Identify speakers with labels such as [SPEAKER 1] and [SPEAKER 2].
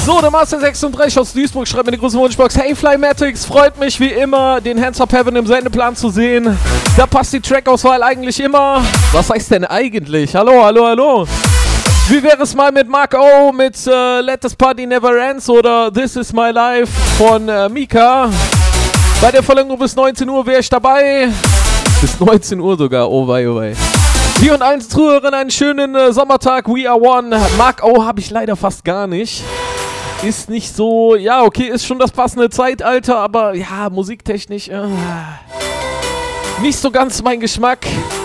[SPEAKER 1] So, der Master 36 aus Duisburg schreibt mir die große Wunschbox. Hey Flymatics, freut mich wie immer, den Hands Up Heaven im Sendeplan zu sehen. Da passt die Trackauswahl eigentlich immer. Was heißt denn eigentlich? Hallo, hallo, hallo. Wie wäre es mal mit Mark O, mit Let This Party Never Ends oder This Is My Life von Mika. Bei der Verlängerung bis 19 Uhr wäre ich dabei. Bis 19 Uhr sogar, oh wei, oh wei. Dir und allen Zuhörern einen schönen Sommertag, We Are One. Mark O habe ich leider fast gar nicht. Ist nicht so, ja okay, ist schon das passende Zeitalter, aber ja, musiktechnisch nicht so ganz mein Geschmack.